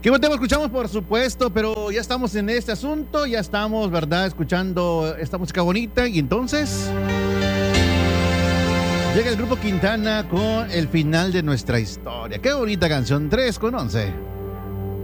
¿Qué buen tema escuchamos? Por supuesto, pero ya estamos en este asunto, ya estamos, ¿verdad? Escuchando esta música bonita y entonces llega el grupo Quintana con el final de nuestra historia. Qué bonita canción, 3:11.